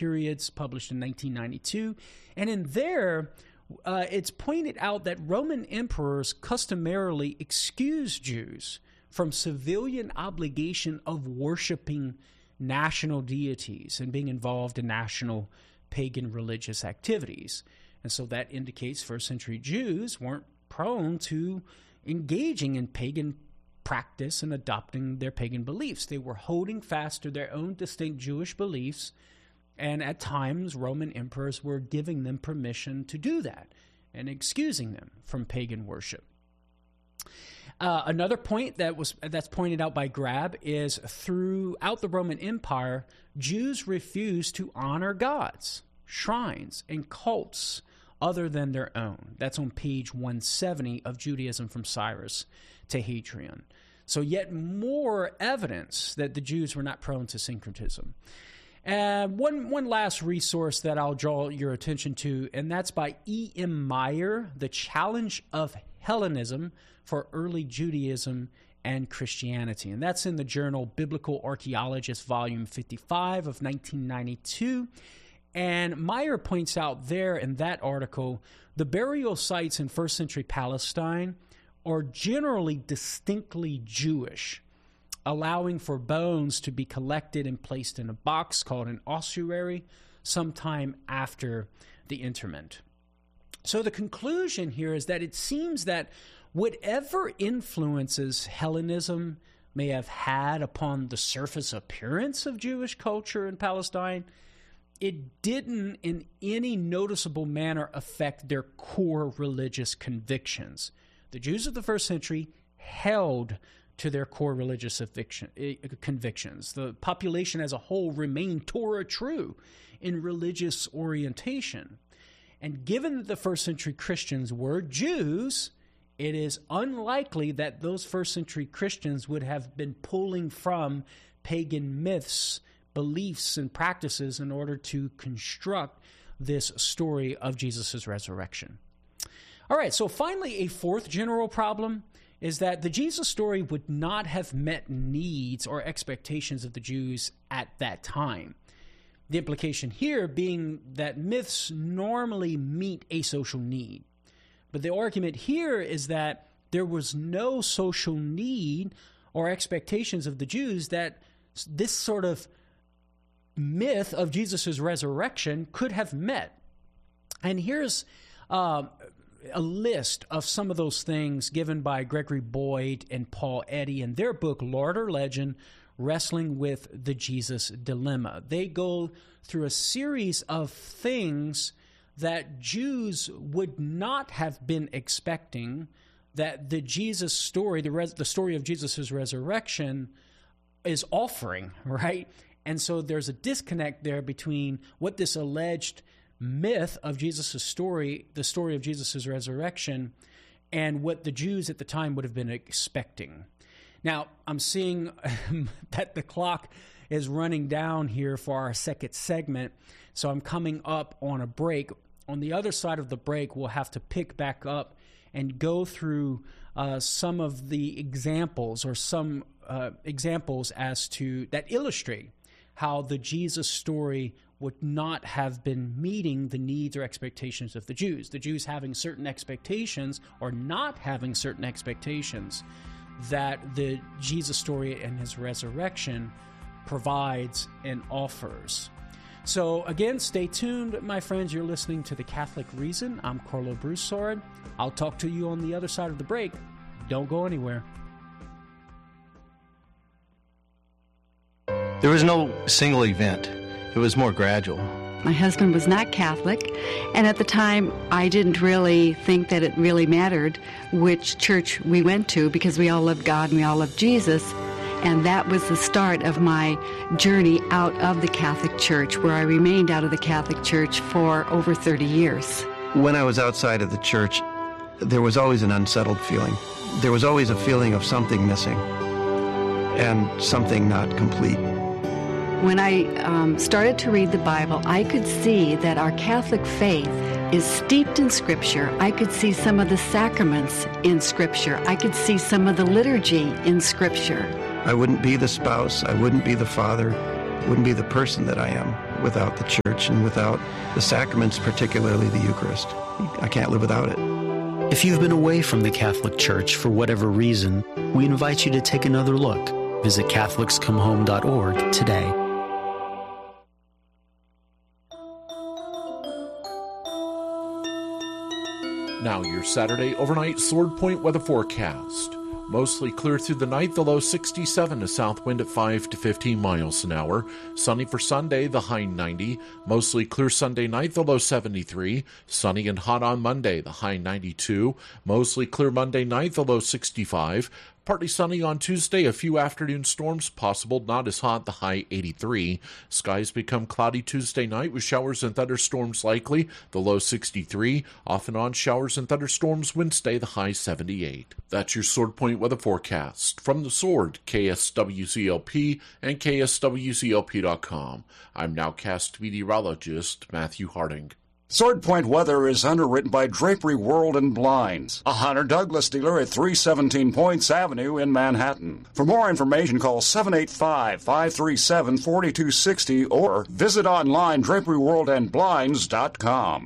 periods, published in 1992. And in there, it's pointed out that Roman emperors customarily excused Jews from civilian obligation of worshiping national deities and being involved in national pagan religious activities. And so that indicates first century Jews weren't prone to engaging in pagan practice and adopting their pagan beliefs. They were holding fast to their own distinct Jewish beliefs, and at times Roman emperors were giving them permission to do that and excusing them from pagan worship. Another point that's pointed out by Grab is throughout the Roman Empire, Jews refused to honor gods, shrines, and cults other than their own. That's on page 170 of Judaism from Cyrus to Hadrian. So yet more evidence that the Jews were not prone to syncretism. One last resource that I'll draw your attention to, and that's by E.M. Meyer, The Challenge of Hellenism for Early Judaism and Christianity. And that's in the journal Biblical Archaeologist, volume 55 of 1992. And Meyer points out there in that article, the burial sites in first century Palestine are generally distinctly Jewish, allowing for bones to be collected and placed in a box called an ossuary sometime after the interment. So the conclusion here is that it seems that whatever influences Hellenism may have had upon the surface appearance of Jewish culture in Palestine, it didn't in any noticeable manner affect their core religious convictions. The Jews of the first century held to their core religious convictions. The population as a whole remained Torah true in religious orientation. And given that the first century Christians were Jews, it is unlikely that those first century Christians would have been pulling from pagan myths, beliefs, and practices in order to construct this story of Jesus' resurrection. All right, so finally, a fourth general problem is that the Jesus story would not have met needs or expectations of the Jews at that time. The implication here being that myths normally meet a social need. But the argument here is that there was no social need or expectations of the Jews that this sort of myth of Jesus' resurrection could have met. And here's a list of some of those things given by Gregory Boyd and Paul Eddy in their book, Lord or Legend, Wrestling with the Jesus Dilemma. They go through a series of things that Jews would not have been expecting that the Jesus story, the story of Jesus' resurrection, is offering, right? And so there's a disconnect there between what this alleged myth of Jesus' story, the story of Jesus' resurrection, and what the Jews at the time would have been expecting. Now, I'm seeing that the clock is running down here for our second segment, so I'm coming up on a break. On the other side of the break, we'll have to pick back up and go through some of the examples or some examples as to that illustrate how the Jesus story would not have been meeting the needs or expectations of the Jews having certain expectations or not having certain expectations that the Jesus story and his resurrection provides and offers. So again, stay tuned, my friends. You're listening to The Catholic Reason. I'm Carlo Broussard. I'll talk to you on the other side of the break. Don't go anywhere. There was no single event. It was more gradual. My husband was not Catholic, and at the time, I didn't really think that it really mattered which church we went to because we all loved God and we all loved Jesus. And that was the start of my journey out of the Catholic Church, where I remained out of the Catholic Church for over 30 years. When I was outside of the church, there was always an unsettled feeling. There was always a feeling of something missing and something not complete. When I started to read the Bible, I could see that our Catholic faith is steeped in Scripture. I could see some of the sacraments in Scripture. I could see some of the liturgy in Scripture. I wouldn't be the spouse, I wouldn't be the father, wouldn't be the person that I am without the church and without the sacraments, particularly the Eucharist. I can't live without it. If you've been away from the Catholic Church for whatever reason, we invite you to take another look. Visit CatholicsComeHome.org today. Now your Saturday overnight Sword Point weather forecast. Mostly clear through the night, the low 67, a south wind at 5 to 15 miles an hour. Sunny for Sunday, the high 90. Mostly clear Sunday night, the low 73. Sunny and hot on Monday, the high 92. Mostly clear Monday night, the low 65. Partly sunny on Tuesday, a few afternoon storms possible, not as hot, the high 83. Skies become cloudy Tuesday night with showers and thunderstorms likely, the low 63. Off and on showers and thunderstorms Wednesday, the high 78. That's your Sword Point weather forecast. From the Sword, KSWCLP and KSWCLP.com. I'm nowcast meteorologist Matthew Harding. Sword Point weather is underwritten by Drapery World and Blinds, a Hunter Douglas dealer at 317 Points Avenue in Manhattan. For more information, call 785-537-4260 or visit online draperyworldandblinds.com.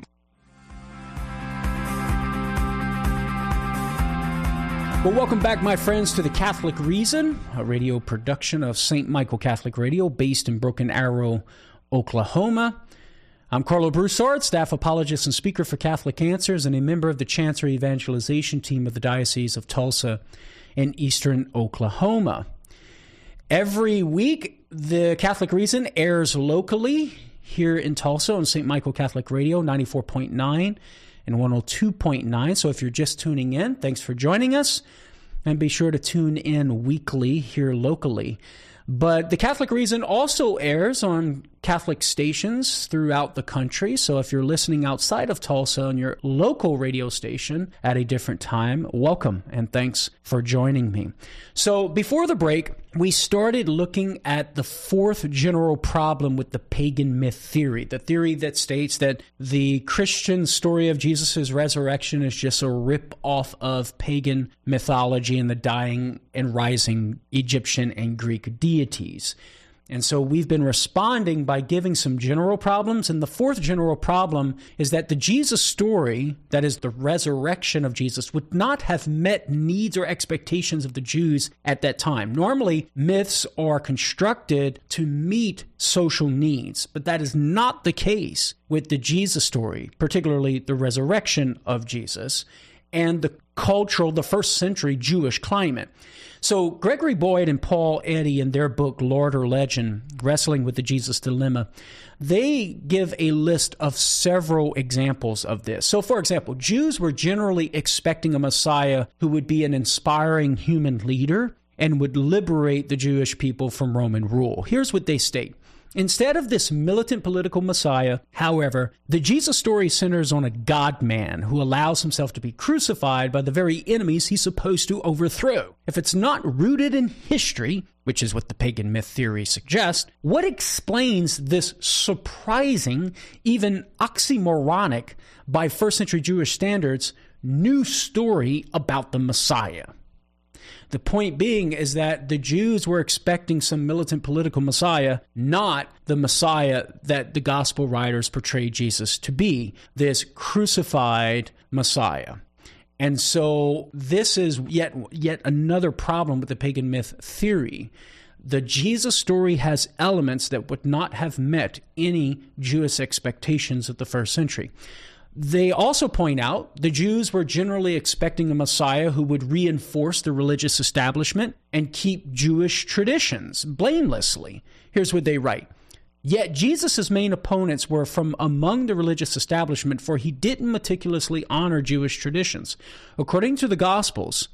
Well, welcome back, my friends, to The Catholic Reason, a radio production of St. Michael Catholic Radio based in Broken Arrow, Oklahoma. I'm Carlo Broussard, staff apologist and speaker for Catholic Answers and a member of the Chancery Evangelization Team of the Diocese of Tulsa in eastern Oklahoma. Every week, The Catholic Reason airs locally here in Tulsa on St. Michael Catholic Radio, 94.9 and 102.9. So if you're just tuning in, thanks for joining us. And be sure to tune in weekly here locally. But The Catholic Reason also airs on Catholic stations throughout the country. So if you're listening outside of Tulsa on your local radio station at a different time, welcome and thanks for joining me. So before the break, we started looking at the fourth general problem with the pagan myth theory, the theory that states that the Christian story of Jesus' resurrection is just a rip-off of pagan mythology and the dying and rising Egyptian and Greek deities. And so we've been responding by giving some general problems. And the fourth general problem is that the Jesus story, that is the resurrection of Jesus, would not have met needs or expectations of the Jews at that time. Normally, myths are constructed to meet social needs, but that is not the case with the Jesus story, particularly the resurrection of Jesus and the first century Jewish climate. So Gregory Boyd and Paul Eddy, in their book, Lord or Legend, Wrestling with the Jesus Dilemma, they give a list of several examples of this. So, for example, Jews were generally expecting a Messiah who would be an inspiring human leader and would liberate the Jewish people from Roman rule. Here's what they state. Instead of this militant political Messiah, however, the Jesus story centers on a God-man who allows himself to be crucified by the very enemies he's supposed to overthrow. If it's not rooted in history, which is what the pagan myth theory suggests, what explains this surprising, even oxymoronic, by first century Jewish standards, new story about the Messiah? The point being is that the Jews were expecting some militant political Messiah, not the Messiah that the gospel writers portray Jesus to be, this crucified Messiah. And so this is yet another problem with the pagan myth theory. The Jesus story has elements that would not have met any Jewish expectations of the first century. They also point out the Jews were generally expecting a Messiah who would reinforce the religious establishment and keep Jewish traditions blamelessly. Here's what they write. Yet Jesus' main opponents were from among the religious establishment, for he didn't meticulously honor Jewish traditions. According to the Gospels,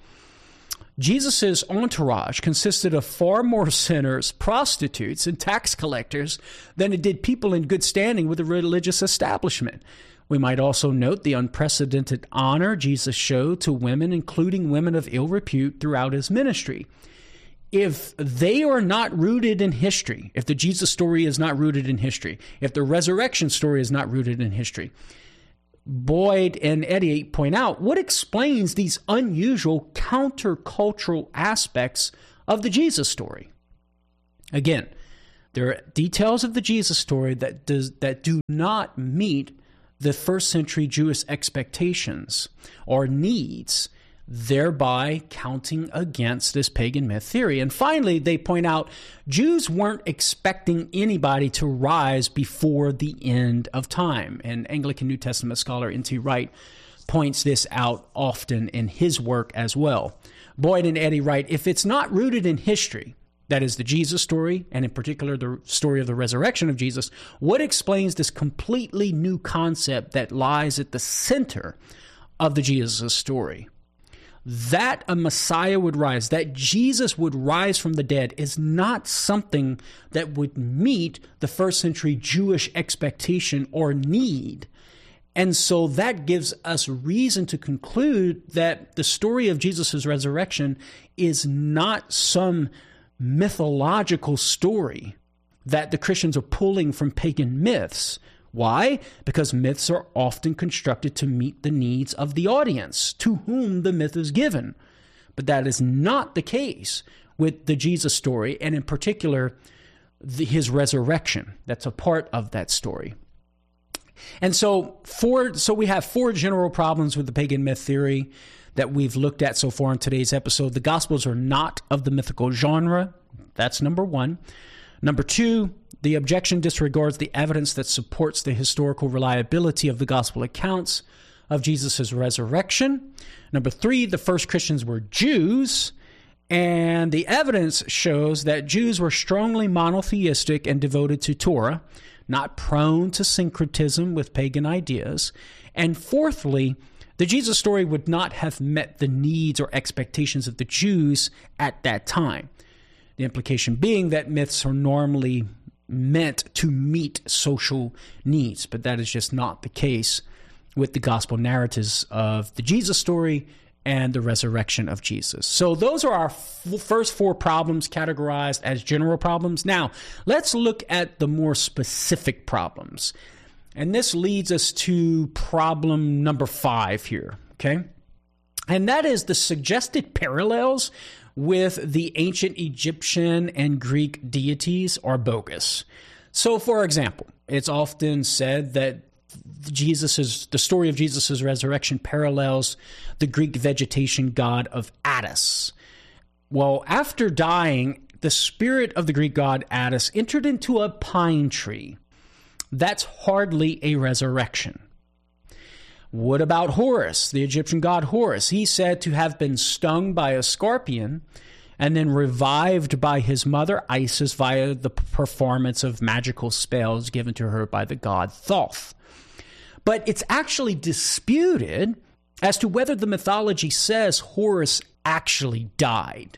Jesus' entourage consisted of far more sinners, prostitutes, and tax collectors than it did people in good standing with the religious establishment. We might also note the unprecedented honor Jesus showed to women, including women of ill repute, throughout his ministry. If they are not rooted in history, if the Jesus story is not rooted in history, if the resurrection story is not rooted in history, Boyd and Eddy point out what explains these unusual countercultural aspects of the Jesus story. Again, There are details of the Jesus story that do not meet the first century Jewish expectations or needs, thereby counting against this pagan myth theory. And finally, they point out Jews weren't expecting anybody to rise before the end of time. And Anglican New Testament scholar N.T. Wright points this out often in his work as well. Boyd and Eddy write, if it's not rooted in history, that is the Jesus story, and in particular the story of the resurrection of Jesus, what explains this completely new concept that lies at the center of the Jesus story? That a Messiah would rise, that Jesus would rise from the dead, is not something that would meet the first century Jewish expectation or need. And so that gives us reason to conclude that the story of Jesus' resurrection is not some mythological story that the Christians are pulling from pagan myths. Why? Because myths are often constructed to meet the needs of the audience to whom the myth is given. But that is not the case with the Jesus story, and in particular, his resurrection. That's a part of that story. And so we have four general problems with the pagan myth theory that we've looked at so far in today's episode. The Gospels are not of the mythical genre. That's number one. Number two, the objection disregards the evidence that supports the historical reliability of the Gospel accounts of Jesus' resurrection. Number three, the first Christians were Jews, and the evidence shows that Jews were strongly monotheistic and devoted to Torah, not prone to syncretism with pagan ideas. And fourthly, the Jesus story would not have met the needs or expectations of the Jews at that time. The implication being that myths are normally meant to meet social needs, but that is just not the case with the gospel narratives of the Jesus story and the resurrection of Jesus. So those are our first four problems categorized as general problems. Now, let's look at the more specific problems. And this leads us to problem number 5 here, okay? And that is the suggested parallels with the ancient Egyptian and Greek deities are bogus. So, for example, it's often said that the story of Jesus' resurrection parallels the Greek vegetation god of Attis. Well, after dying, the spirit of the Greek god Attis entered into a pine tree. That's hardly a resurrection. What about Horus, the Egyptian god Horus? He's said to have been stung by a scorpion and then revived by his mother Isis via the performance of magical spells given to her by the god Thoth. But it's actually disputed as to whether the mythology says Horus actually died.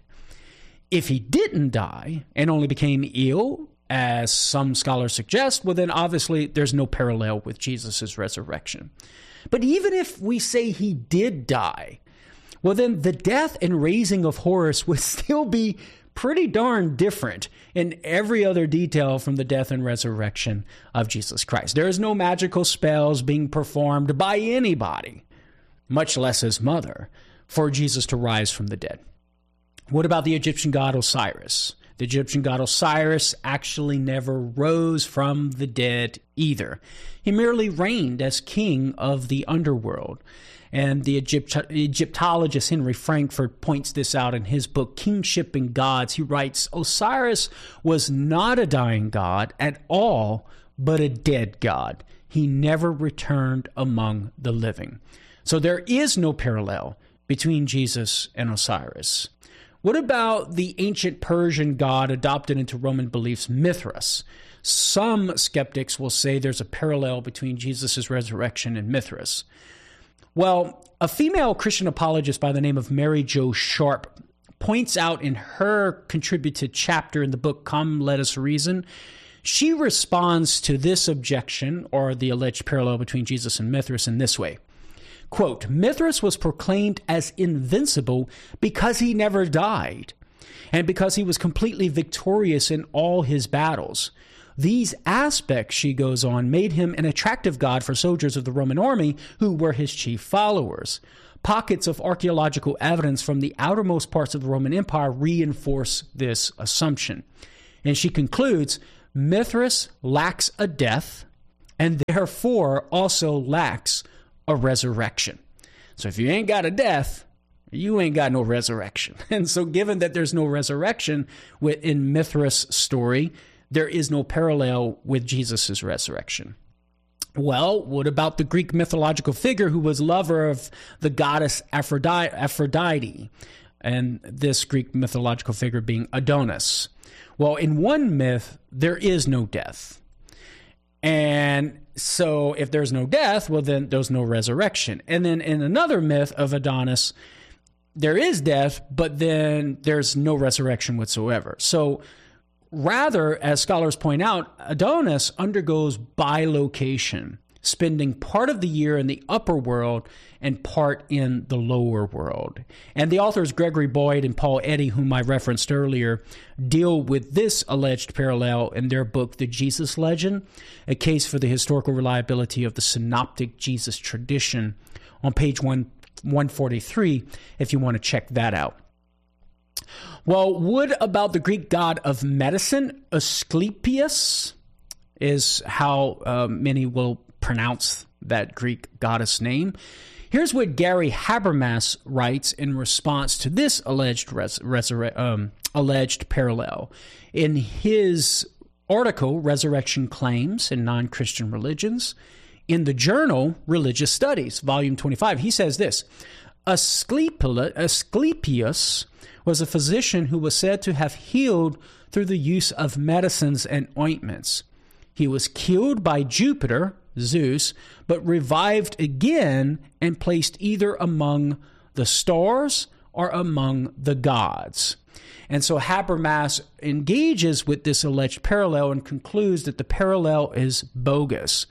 If he didn't die and only became ill, as some scholars suggest, well then obviously there's no parallel with Jesus' resurrection. But even if we say he did die, well then the death and raising of Horus would still be pretty darn different in every other detail from the death and resurrection of Jesus Christ. There is no magical spells being performed by anybody, much less his mother, for Jesus to rise from the dead. What about the Egyptian god Osiris? The Egyptian god Osiris actually never rose from the dead either. He merely reigned as king of the underworld. And the Egyptologist Henry Frankfurt points this out in his book, Kingship and Gods. He writes, Osiris was not a dying god at all, but a dead god. He never returned among the living. So there is no parallel between Jesus and Osiris. What about the ancient Persian god adopted into Roman beliefs, Mithras? Some skeptics will say there's a parallel between Jesus' resurrection and Mithras. Well, a female Christian apologist by the name of Mary Jo Sharp points out in her contributed chapter in the book, Come Let Us Reason, she responds to this objection, or the alleged parallel between Jesus and Mithras, in this way. Quote, Mithras was proclaimed as invincible because he never died, and because he was completely victorious in all his battles. These aspects, she goes on, made him an attractive god for soldiers of the Roman army who were his chief followers. Pockets of archaeological evidence from the outermost parts of the Roman Empire reinforce this assumption. And she concludes, Mithras lacks a death and therefore also lacks a resurrection. So if you ain't got a death, you ain't got no resurrection. And so given that there's no resurrection in Mithras' story, there is no parallel with Jesus' resurrection. Well, what about the Greek mythological figure who was lover of the goddess Aphrodite, and this Greek mythological figure being Adonis? Well, in one myth, there is no death. And so if there's no death, well, then there's no resurrection. And then in another myth of Adonis, there is death, but then there's no resurrection whatsoever. So rather, as scholars point out, Adonis undergoes bilocation, spending part of the year in the upper world and part in the lower world. And the authors Gregory Boyd and Paul Eddy, whom I referenced earlier, deal with this alleged parallel in their book, The Jesus Legend, a case for the historical reliability of the synoptic Jesus tradition, on page 143, if you want to check that out. Well, what about the Greek god of medicine? Asclepius is how many will pronounce that Greek goddess name. Here's what Gary Habermas writes in response to this alleged parallel. In his article, Resurrection Claims in Non-Christian Religions, in the journal Religious Studies, volume 25, he says this: Asclepius was a physician who was said to have healed through the use of medicines and ointments. He was killed by Jupiter, Zeus, but revived again and placed either among the stars or among the gods. And so Habermas engages with this alleged parallel and concludes that the parallel is bogus.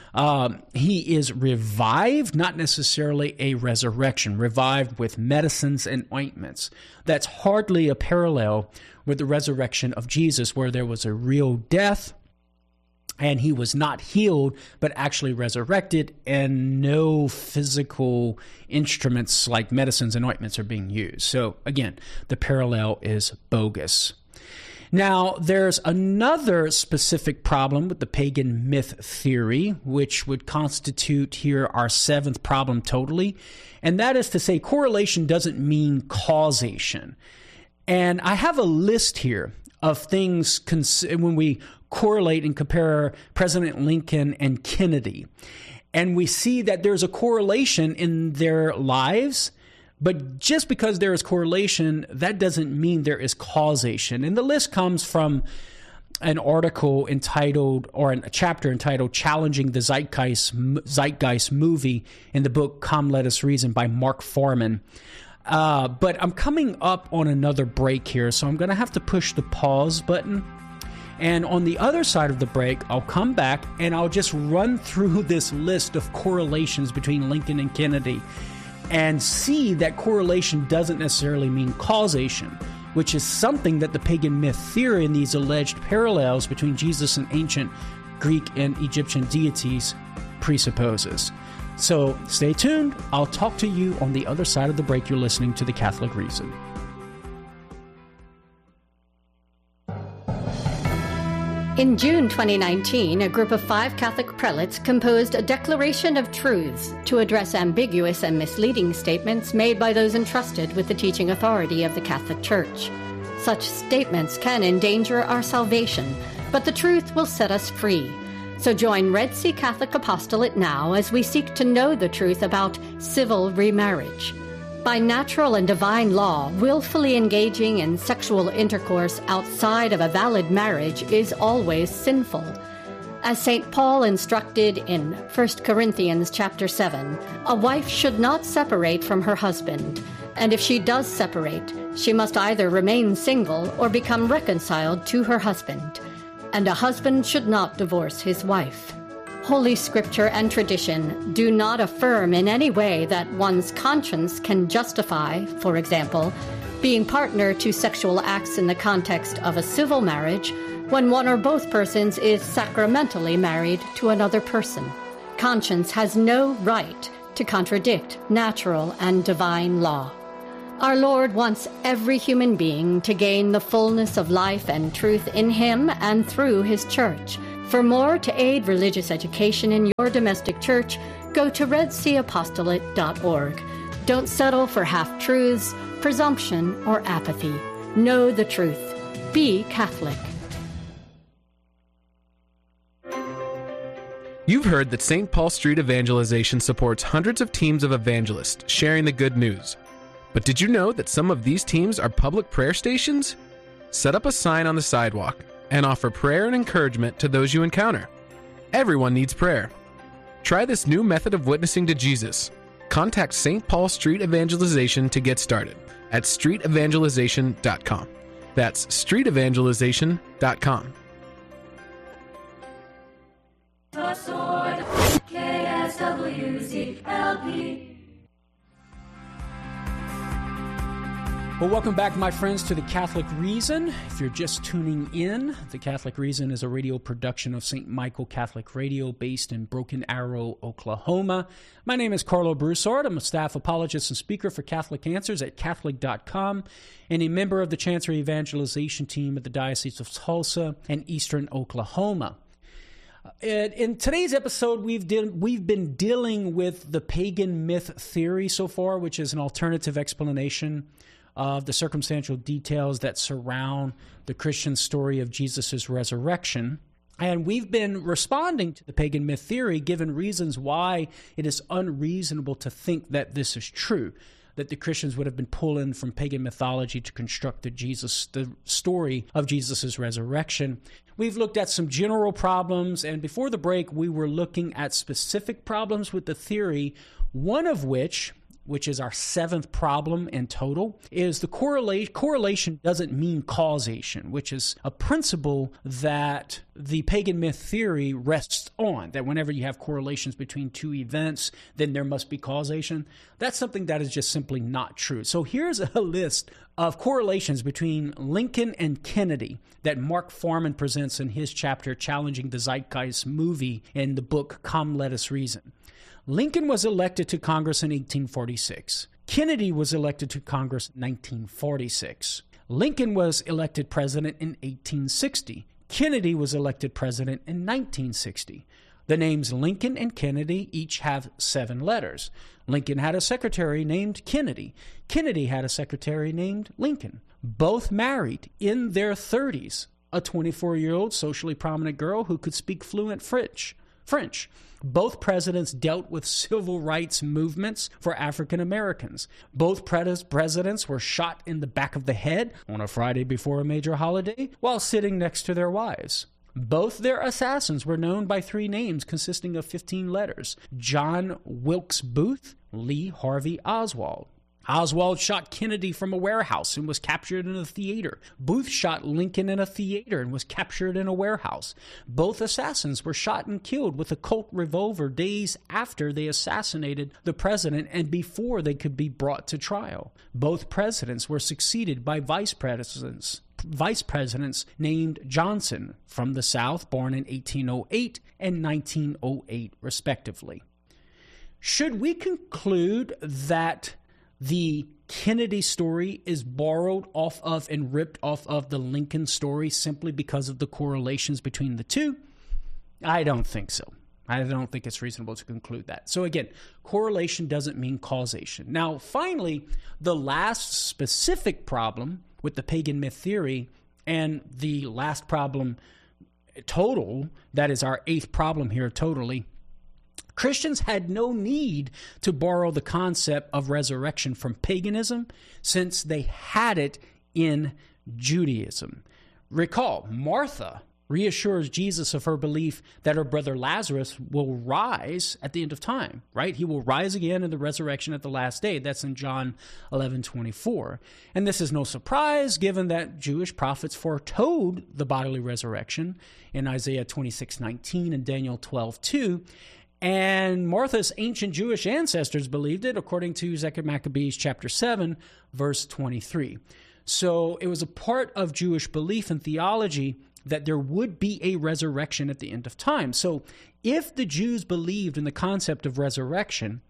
He is revived, not necessarily a resurrection, revived with medicines and ointments. That's hardly a parallel with the resurrection of Jesus, where there was a real death and he was not healed, but actually resurrected, and no physical instruments like medicines and ointments are being used. So again, the parallel is bogus. Now, there's another specific problem with the pagan myth theory, which would constitute here our seventh problem totally, and that is to say correlation doesn't mean causation. And I have a list here of things when we correlate and compare President Lincoln and Kennedy, and we see that there's a correlation in their lives. But just because there is correlation, that doesn't mean there is causation. And the list comes from an article entitled, or a chapter entitled, Challenging the Zeitgeist Movie in the book Come Let Us Reason by Mark Farman. But I'm coming up on another break here, so I'm going to have to push the pause button. And on the other side of the break, I'll come back and I'll just run through this list of correlations between Lincoln and Kennedy and see that correlation doesn't necessarily mean causation, which is something that the pagan myth theory and these alleged parallels between Jesus and ancient Greek and Egyptian deities presupposes. So stay tuned. I'll talk to you on the other side of the break. You're listening to The Catholic Reason. In June 2019, a group of 5 Catholic prelates composed a declaration of truths to address ambiguous and misleading statements made by those entrusted with the teaching authority of the Catholic Church. Such statements can endanger our salvation, but the truth will set us free. So join Red Sea Catholic Apostolate now as we seek to know the truth about civil remarriage. By natural and divine law, willfully engaging in sexual intercourse outside of a valid marriage is always sinful. As St. Paul instructed in 1 Corinthians chapter 7, a wife should not separate from her husband, and if she does separate, she must either remain single or become reconciled to her husband, and a husband should not divorce his wife. Holy Scripture and tradition do not affirm in any way that one's conscience can justify, for example, being partner to sexual acts in the context of a civil marriage when one or both persons is sacramentally married to another person. Conscience has no right to contradict natural and divine law. Our Lord wants every human being to gain the fullness of life and truth in Him and through His church. For more to aid religious education in your domestic church, go to redseaapostolate.org. Don't settle for half-truths, presumption, or apathy. Know the truth. Be Catholic. You've heard that St. Paul Street Evangelization supports hundreds of teams of evangelists sharing the good news. But did you know that some of these teams are public prayer stations? Set up a sign on the sidewalk and offer prayer and encouragement to those you encounter. Everyone needs prayer. Try this new method of witnessing to Jesus. Contact St. Paul Street Evangelization to get started at streetevangelization.com. That's streetevangelization.com. The Sword, KSWZLP. Well, welcome back, my friends, to The Catholic Reason. If you're just tuning in, The Catholic Reason is a radio production of St. Michael Catholic Radio based in Broken Arrow, Oklahoma. My name is Carlo Broussard. I'm a staff apologist and speaker for Catholic Answers at Catholic.com and a member of the Chancery Evangelization Team at the Diocese of Tulsa and Eastern Oklahoma. In today's episode, we've been dealing with the pagan myth theory so far, which is an alternative explanation of the circumstantial details that surround the Christian story of Jesus' resurrection. And we've been responding to the pagan myth theory, given reasons why it is unreasonable to think that this is true, that the Christians would have been pulling from pagan mythology to construct the story of Jesus' resurrection. We've looked at some general problems, and before the break, we were looking at specific problems with the theory, one of which is our seventh problem in total, is the correlation doesn't mean causation, which is a principle that the pagan myth theory rests on, that whenever you have correlations between two events, then there must be causation. That's something that is just simply not true. So here's a list of correlations between Lincoln and Kennedy that Mark Farman presents in his chapter, Challenging the Zeitgeist movie, in the book, Come Let Us Reason. Lincoln was elected to Congress in 1846. Kennedy was elected to Congress in 1946. Lincoln was elected president in 1860. Kennedy was elected president in 1960. The names Lincoln and Kennedy each have 7 letters. Lincoln had a secretary named Kennedy. Kennedy had a secretary named Lincoln. Both married in their 30s, a 24-year-old socially prominent girl who could speak fluent French. Both presidents dealt with civil rights movements for African Americans. Both presidents were shot in the back of the head on a Friday before a major holiday while sitting next to their wives. Both their assassins were known by 3 names consisting of 15 letters: John Wilkes Booth, Lee Harvey Oswald. Oswald shot Kennedy from a warehouse and was captured in a theater. Booth shot Lincoln in a theater and was captured in a warehouse. Both assassins were shot and killed with a Colt revolver days after they assassinated the president and before they could be brought to trial. Both presidents were succeeded by vice presidents named Johnson from the South, born in 1808 and 1908, respectively. Should we conclude that the Kennedy story is borrowed off of and ripped off of the Lincoln story simply because of the correlations between the two? I don't think so. I don't think it's reasonable to conclude that. So again, correlation doesn't mean causation. Now, finally, the last specific problem with the pagan myth theory, and the last problem total, that is our 8th problem here totally, Christians had no need to borrow the concept of resurrection from paganism since they had it in Judaism. Recall, Martha reassures Jesus of her belief that her brother Lazarus will rise at the end of time, right? He will rise again in the resurrection at the last day. That's in John 11:24. And this is no surprise given that Jewish prophets foretold the bodily resurrection in Isaiah 26:19 and Daniel 12:2. And Martha's ancient Jewish ancestors believed it, according to Zechariah Maccabees chapter 7, verse 23. So it was a part of Jewish belief and theology that there would be a resurrection at the end of time. So if the Jews believed in the concept of resurrection,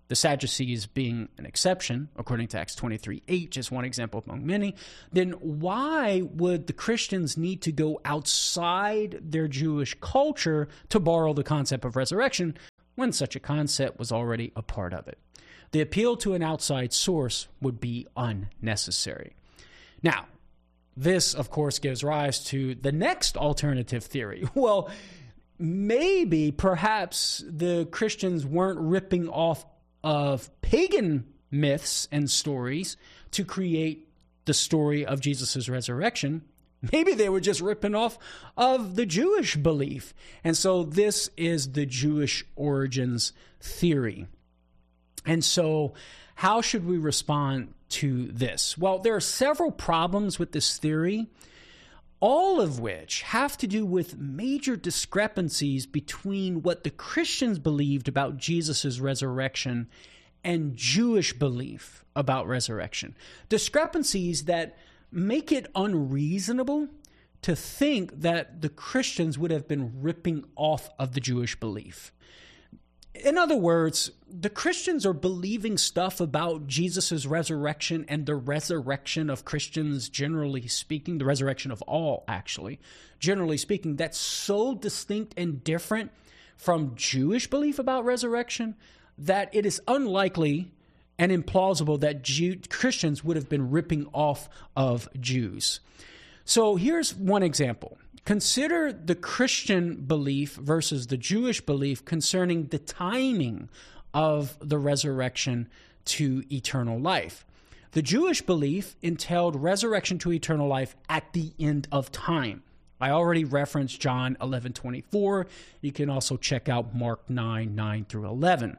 the Sadducees being an exception, according to Acts 23:8, just one example among many, then why would the Christians need to go outside their Jewish culture to borrow the concept of resurrection when such a concept was already a part of it? The appeal to an outside source would be unnecessary. Now, this, of course, gives rise to the next alternative theory. Well, maybe, perhaps, the Christians weren't ripping off of pagan myths and stories to create the story of Jesus' resurrection. Maybe they were just ripping off of the Jewish belief. And so this is the Jewish origins theory. And so how should we respond to this? Well, there are several problems with this theory, all of which have to do with major discrepancies between what the Christians believed about Jesus' resurrection and Jewish belief about resurrection. Discrepancies that make it unreasonable to think that the Christians would have been ripping off of the Jewish belief. In other words, the Christians are believing stuff about Jesus' resurrection and the resurrection of Christians, generally speaking, the resurrection of all, actually, generally speaking, that's so distinct and different from Jewish belief about resurrection that it is unlikely and implausible that Christians would have been ripping off of Jews. So here's one example. Consider the Christian belief versus the Jewish belief concerning the timing of the resurrection to eternal life. The Jewish belief entailed resurrection to eternal life at the end of time. I already referenced John 11:24. You can also check out Mark 9 through 11.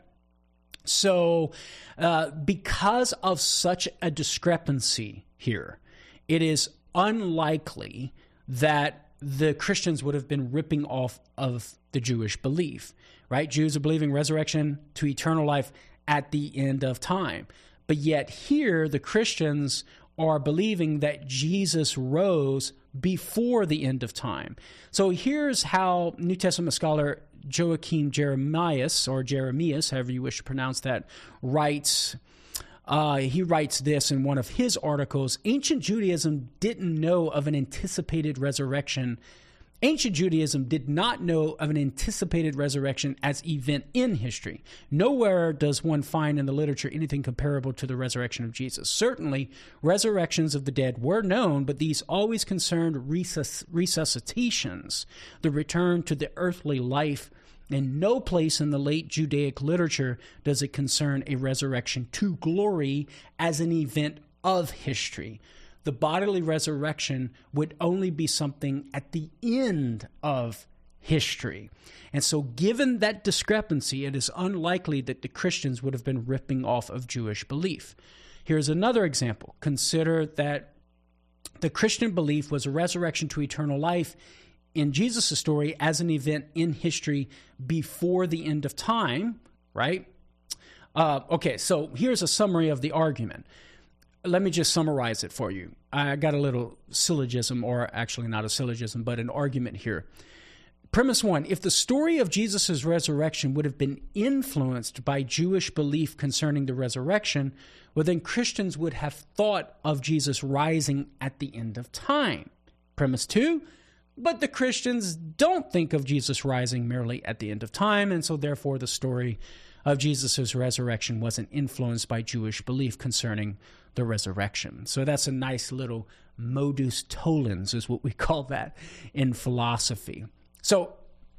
So because of such a discrepancy here, it is unlikely that the Christians would have been ripping off of the Jewish belief, right? Jews are believing resurrection to eternal life at the end of time. But yet here, the Christians are believing that Jesus rose before the end of time. So here's how New Testament scholar Joachim Jeremias, or Jeremias, however you wish to pronounce that, writes. He writes this in one of his articles. Ancient Judaism didn't know of an anticipated resurrection. Ancient Judaism did not know of an anticipated resurrection as event in history. Nowhere does one find in the literature anything comparable to the resurrection of Jesus. Certainly, resurrections of the dead were known, but these always concerned resuscitations, the return to the earthly life. In no place in the late Judaic literature does it concern a resurrection to glory as an event of history. The bodily resurrection would only be something at the end of history. And so given that discrepancy, it is unlikely that the Christians would have been ripping off of Jewish belief. Here's another example. Consider that the Christian belief was a resurrection to eternal life in Jesus' story as an event in history before the end of time, right? Okay, so here's a summary of the argument. Let me just summarize it for you. I got a little syllogism, or actually not a syllogism, but an argument here. Premise one, if the story of Jesus' resurrection would have been influenced by Jewish belief concerning the resurrection, well, then Christians would have thought of Jesus rising at the end of time. Premise two, but the Christians don't think of Jesus rising merely at the end of time, and so therefore the story of Jesus' resurrection wasn't influenced by Jewish belief concerning the resurrection. So that's a nice little modus tollens, is what we call that in philosophy. So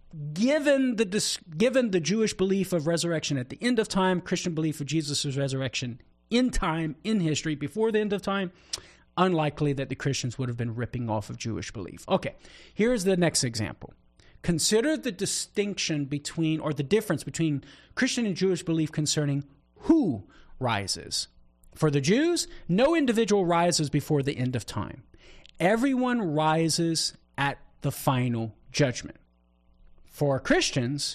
given the Jewish belief of resurrection at the end of time, Christian belief of Jesus' resurrection in time, in history, before the end of time, unlikely that the Christians would have been ripping off of Jewish belief. Okay, here's the next example. Consider the distinction between, or the difference between, Christian and Jewish belief concerning who rises. For the Jews, no individual rises before the end of time. Everyone rises at the final judgment. For Christians,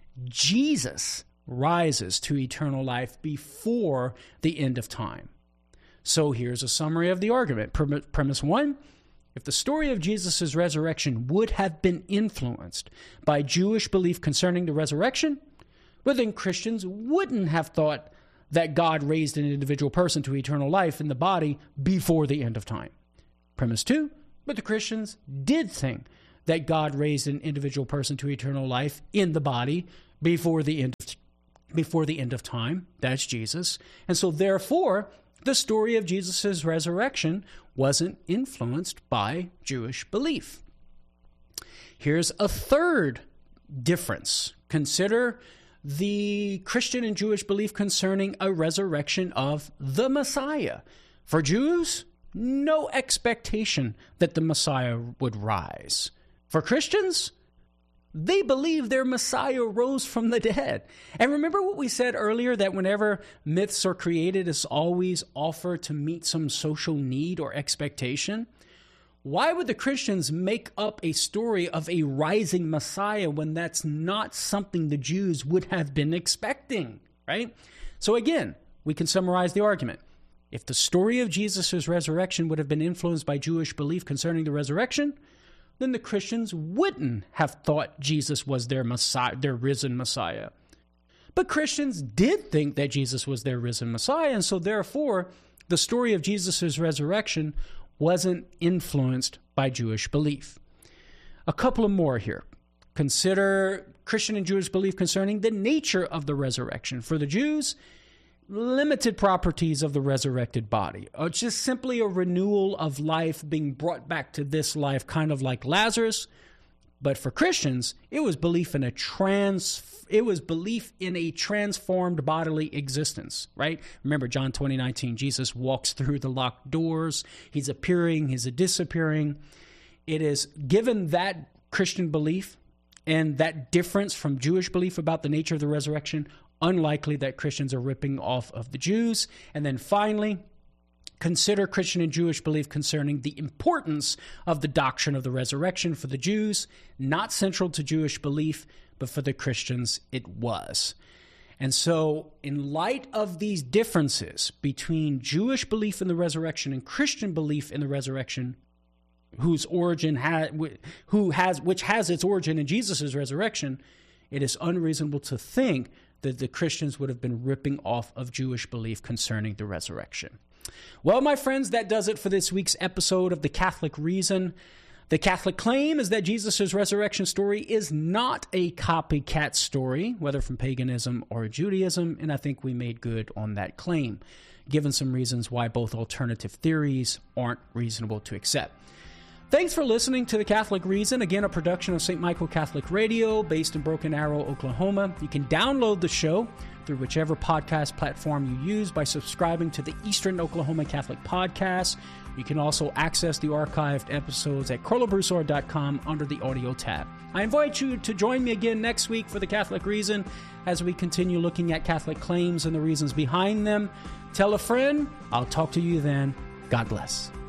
Jesus rises to eternal life before the end of time. So here's a summary of the argument. Premise one, if the story of Jesus' resurrection would have been influenced by Jewish belief concerning the resurrection, well, then Christians wouldn't have thought that God raised an individual person to eternal life in the body before the end of time. Premise 2, but the Christians did think that God raised an individual person to eternal life in the body before the end of time. That's Jesus. And so therefore, the story of Jesus' resurrection wasn't influenced by Jewish belief. Here's a third difference. Consider the Christian and Jewish belief concerning a resurrection of the Messiah. For Jews, no expectation that the Messiah would rise. For Christians, they believe their Messiah rose from the dead. And remember what we said earlier, that whenever myths are created, it's always offered to meet some social need or expectation? Why would the Christians make up a story of a rising Messiah when that's not something the Jews would have been expecting, right? So again, we can summarize the argument. If the story of Jesus' resurrection would have been influenced by Jewish belief concerning the resurrection, then the Christians wouldn't have thought Jesus was their Messiah, their risen Messiah. But Christians did think that Jesus was their risen Messiah, and so therefore, the story of Jesus' resurrection wasn't influenced by Jewish belief. A couple of more here. Consider Christian and Jewish belief concerning the nature of the resurrection. For the Jews, limited properties of the resurrected body. It's just simply a renewal of life being brought back to this life, kind of like Lazarus. But for Christians, it was belief in a transformed bodily existence, right? Remember John 20:19, Jesus walks through the locked doors. He's appearing, he's disappearing. It is given that Christian belief and that difference from Jewish belief about the nature of the resurrection, unlikely that Christians are ripping off of the Jews. And then finally, consider Christian and Jewish belief concerning the importance of the doctrine of the resurrection. For the Jews, not central to Jewish belief, but for the Christians, it was. And so, in light of these differences between Jewish belief in the resurrection and Christian belief in the resurrection, which has its origin in Jesus' resurrection, it is unreasonable to think that the Christians would have been ripping off of Jewish belief concerning the resurrection. Well, my friends, that does it for this week's episode of The Catholic Reason. The Catholic claim is that Jesus' resurrection story is not a copycat story, whether from paganism or Judaism, and I think we made good on that claim, given some reasons why both alternative theories aren't reasonable to accept. Thanks for listening to The Catholic Reason, again, a production of St. Michael Catholic Radio based in Broken Arrow, Oklahoma. You can download the show through whichever podcast platform you use by subscribing to the Eastern Oklahoma Catholic Podcast. You can also access the archived episodes at carlobroussard.com under the audio tab. I invite you to join me again next week for The Catholic Reason as we continue looking at Catholic claims and the reasons behind them. Tell a friend. I'll talk to you then. God bless.